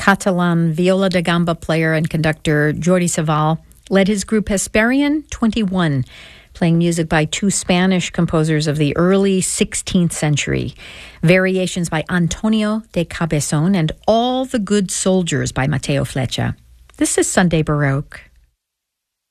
Catalan viola da gamba player and conductor Jordi Savall led his group Hesperian 21, playing music by two Spanish composers of the early 16th century, variations by Antonio de Cabezon and All the Good Soldiers by Mateo Flecha. This is Sunday Baroque.